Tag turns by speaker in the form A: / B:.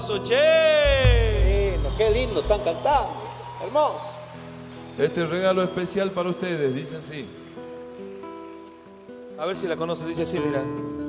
A: Qué lindo están cantando. Hermoso.
B: Este regalo especial para ustedes, dice así.
C: A ver si la conocen, dice así, mira.